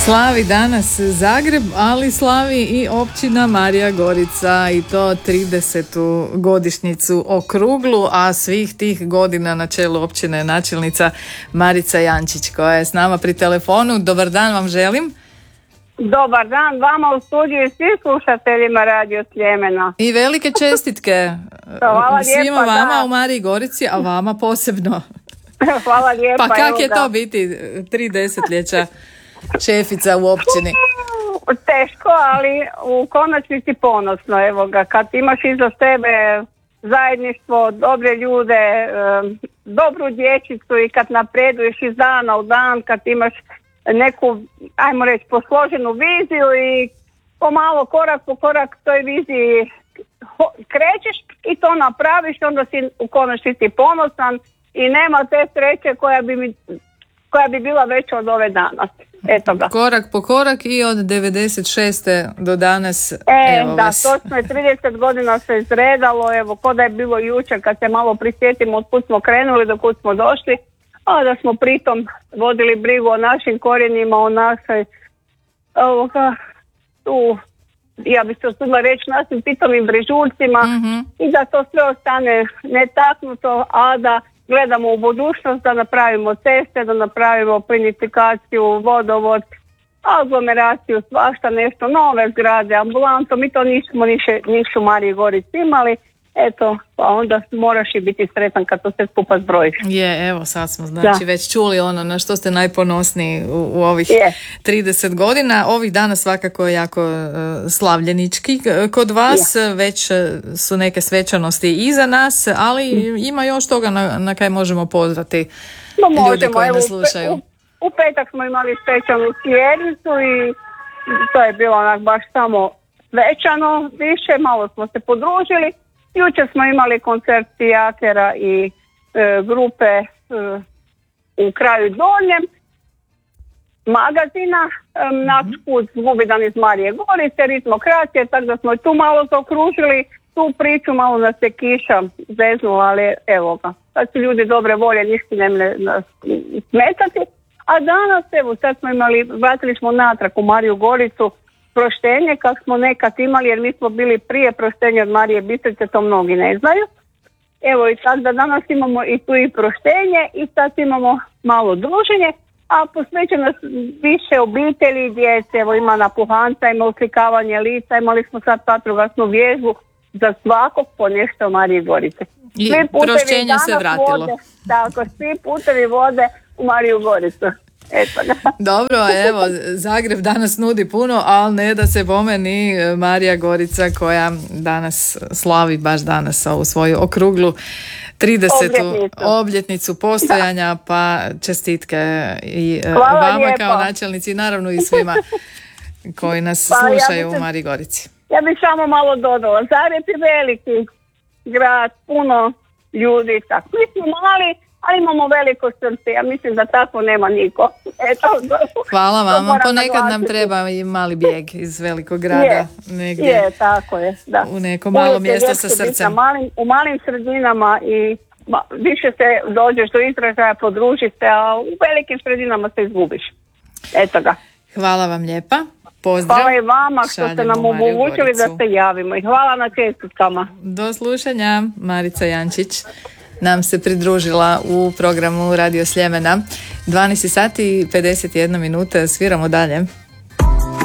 Slavi danas Zagreb, ali slavi i općina Marija Gorica i to 30. godišnjicu okruglu, a svih tih godina na čelu općine je načelnica Marica Jančić koja je s nama pri telefonu. Dobar dan vam želim. Dobar dan vama u studiju i svim slušateljima Radio Sljemena. I velike čestitke svima vama u Mariji Gorici, a vama posebno. Hvala lijepa. Pa kak je to biti 3 desetljeća šefica u općini? Teško, ali u konačnici ponosno. Evo ga, kad imaš iza sebe zajedništvo, dobre ljude, dobru dječicu i kad napreduješ iz dana u dan, kad imaš neku, ajmo reći, posloženu viziju i pomalo, korak po korak toj viziji krećeš i to napraviš, onda si u konačnici ponosan i nema te sreće koja bi bila veća od ove danas. Eto ga. Korak po korak i od 96. do danas. Da, točno je 30 godina se izredalo, evo, ko da je bilo jučer kad se malo prisjetimo od kud smo krenuli do kud smo došli, a da smo pritom vodili brigu o našim korijenima, o našoj, ja bih se osudila reći, našim pitomim brežuljcima i da to sve ostane netaknuto, a da gledamo u budućnost, da napravimo ceste, da napravimo plinifikaciju, vodovod, aglomeraciju, svašta nešto, nove zgrade, ambulanto. Mi to nismo niš u Mariji Gorici imali. Eto, pa onda moraš i biti sretan kad to sve skupa zbrojiš. Evo sad smo već čuli ono na što ste najponosniji u ovih 30 godina. Ovih dana svakako je jako slavljenički kod vas, već su neke svečanosti iza nas, ali ima još toga na kaj možemo pozvati ljude koji nas slušaju. U petak smo imali svečanu sjednicu i to je bilo onak baš samo svečano, više malo smo se podružili. Jučer smo imali koncert Jakera i grupe u kraju Donjem, magazina, naš put Zgubidan iz Marije Gorice, ritmokracije, tako da smo tu malo zaokružili tu priču, malo nas je kiša zeznula, ali evo ga, sad su ljudi dobre volje, ništa ne nas smetati. A danas, evo, sad smo vratili smo natrag u Mariju Goricu, proštenje kako smo nekad imali, jer mi smo bili prije proštenja od Marije Bistrice, to mnogi ne znaju. Evo i tako da danas imamo i tu i proštenje i sad imamo malo druženje, a posvećeno više obitelji i djece. Evo ima napuhanca, ima uslikavanje lica, imali smo sad vatrogasnu vježbu za svakog po nešto u Mariji Gorice. I proštenje se vratilo. Tako, svi putevi vode u Mariju Goricu. Dobro, evo, Zagreb danas nudi puno, ali ne da se pomeni Marija Gorica koja danas slavi baš danas ovu svoju okruglu 30. obljetnicu postojanja, pa čestitke i vama lijepo. Kao načelnici i naravno i svima koji nas slušaju u Mariji Gorici. Ja bih samo malo dodala, Zagreb je veliki grad, puno ljudi, tako. Mi smo mali, ali imamo veliko srce, ja mislim da tako nema niko. Hvala vama, ponekad nam treba i mali bijeg iz velikog grada. Je, tako je. Da. U neko malo mjesto sa srcem. U malim sredinama i više se dođeš do izražaja, podružiš se, a u velikim sredinama se izgubiš. Eto ga. Hvala vam lijepa. Pozdrav. Hvala i vama što ste nam omogućili da se javimo i hvala na čestitkama. Do slušanja, Marica Jančić nam se pridružila u programu Radio Sljemena. 12 sati i 51 minuta, sviramo dalje.